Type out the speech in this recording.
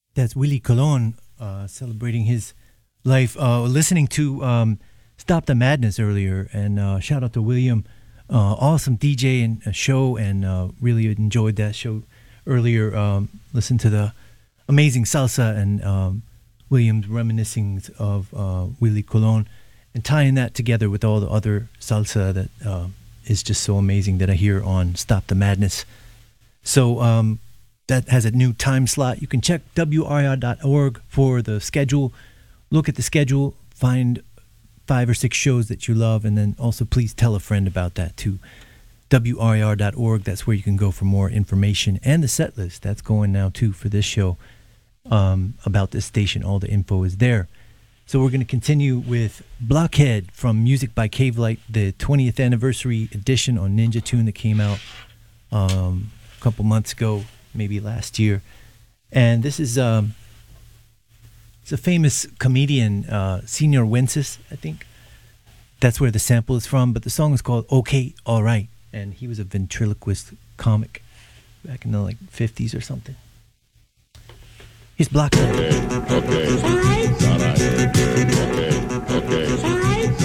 That's Willie Colon celebrating his life. Listening to Stop the Madness earlier, and shout out to William. Awesome DJ and show, and really enjoyed that show earlier. Listened to the amazing salsa and William's reminiscing of Willie Colon, and tying that together with all the other salsa that is just so amazing that I hear on Stop the Madness. So that has a new time slot. You can check WRIR.org for the schedule. Look at the schedule, find 5 or 6 shows that you love, and then also please tell a friend about that too. WRIR.org, that's where you can go for more information. And the set list, that's going now too for this show about this station. All the info is there. So we're going to continue with Blockhead from Music by Cavelight, the 20th anniversary edition on Ninja Tune that came out a couple months ago, maybe last year. And this is it's a famous comedian, Senior Wences, I think. That's where the sample is from, but the song is called Okay, Alright. And he was a ventriloquist comic back in the 50s or something. He's Blockhead. Okay.